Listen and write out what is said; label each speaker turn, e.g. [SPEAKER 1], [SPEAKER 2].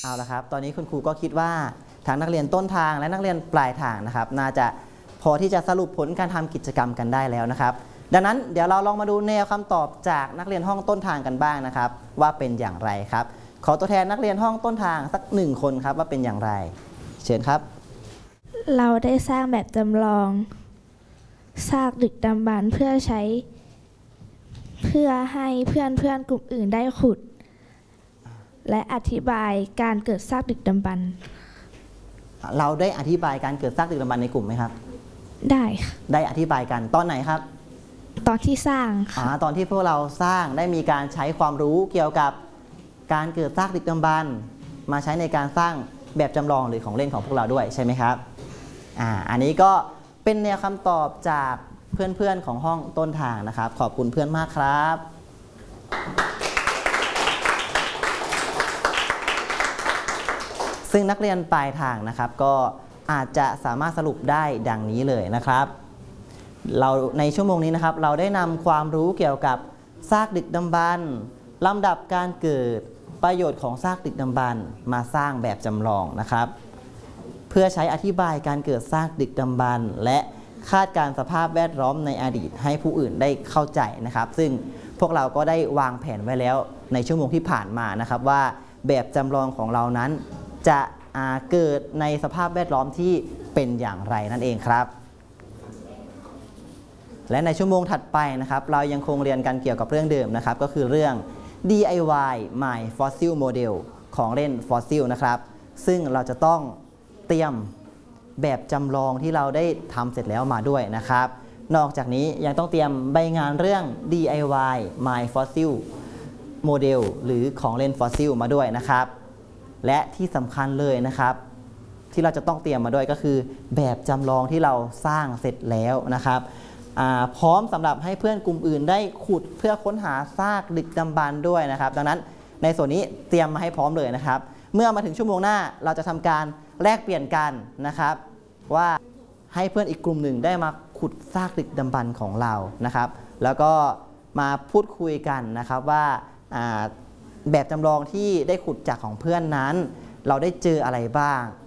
[SPEAKER 1] เอาละครับตอนนี้คุณครูก็คิดว่าทางนักเรียนต้นทางและนักเรียนปลายทางนะครับน่าจะพอที่จะสรุปผลการทำกิจกรรมกันได้แล้วนะครับดังนั้นเดี๋ยวเราลองมาดูแนวคำตอบจากนักเรียนห้องต้นทางกันบ้างนะครับว่าเป็นอย่างไรครับขอตัวแทนนักเรียนห้องต้นทางสัก1 คนครับว่าเป็นอย่างไรเชิญครับ
[SPEAKER 2] เราได้สร้างแบบจำลองซากดึกดำบรรพ์เพื่อให้เพื่อนกลุ่มอื่นได้ขุดและอธิบายการเกิดซากดึกดำบรรพ์
[SPEAKER 1] เราได้อธิบายการเกิดซากดึกดำบรรพ์ในกลุ่มไหมครับ
[SPEAKER 2] ได้ค่ะ
[SPEAKER 1] ได้อธิบายกันตอนไหนครับ
[SPEAKER 2] ตอนที่สร้างค่ะ
[SPEAKER 1] ตอนที่พวกเราสร้างได้มีการใช้ความรู้เกี่ยวกับการเกิดซากดึกดำบรรพ์มาใช้ในการสร้างแบบจำลองหรือของเล่นของพวกเราด้วยใช่ไหมครับอันนี้ก็เป็นแนวคำตอบจากเพื่อนๆของห้องต้นทางนะครับขอบคุณเพื่อนมากครับซึ่งนักเรียนปลายทางนะครับก็อาจจะสามารถสรุปได้ดังนี้เลยนะครับเราในชั่วโมงนี้นะครับเราได้นำความรู้เกี่ยวกับซากดึกดำบรรพ์ลำดับการเกิดประโยชน์ของซากดึกดำบรรพ์มาสร้างแบบจำลองนะครับเพื่อใช้อธิบายการเกิดซากดึกดำบรรพ์และคาดการสภาพแวดล้อมในอดีตให้ผู้อื่นได้เข้าใจนะครับซึ่งพวกเราก็ได้วางแผนไว้แล้วในชั่วโมงที่ผ่านมานะครับว่าแบบจำลองของเรานั้นจะเกิดในสภาพแวดล้อมที่เป็นอย่างไรนั่นเองครับและในชั่วโมงถัดไปนะครับเรายังคงเรียนกันเกี่ยวกับเรื่องเดิมนะครับก็คือเรื่อง DIY My Fossil Model ของเล่น Fossil นะครับซึ่งเราจะต้องเตรียมแบบจำลองที่เราได้ทำเสร็จแล้วมาด้วยนะครับนอกจากนี้ยังต้องเตรียมใบงานเรื่อง DIY My Fossil Model หรือของเล่น Fossil มาด้วยนะครับและที่สำคัญเลยนะครับที่เราจะต้องเตรียมมาด้วยก็คือแบบจำลองที่เราสร้างเสร็จแล้วนะครับพร้อมสำหรับให้เพื่อนกลุ่มอื่นได้ขุดเพื่อค้นหาซากดึกดำบรรพ์ด้วยนะครับดังนั้นในส่วนนี้เตรียมมาให้พร้อมเลยนะครับเมื่อมาถึงชั่วโมงหน้าเราจะทำการแลกเปลี่ยนกันนะครับว่าให้เพื่อนอีกกลุ่มหนึ่งได้มาขุดซากดึกดำบรรพ์ของเรานะครับแล้วก็มาพูดคุยกันนะครับว่าแบบจำลองที่ได้ขุดจากของเพื่อนนั้นเราได้เจออะไรบ้าง